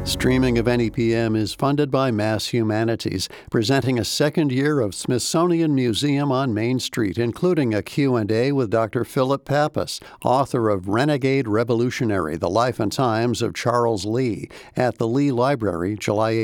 Streaming of NEPM is funded by Mass Humanities, presenting a second year of Smithsonian Museum on Main Street, including a Q&A with Dr. Philip Pappas, author of Renegade Revolutionary: The Life and Times of Charles Lee, at the Lee Library, July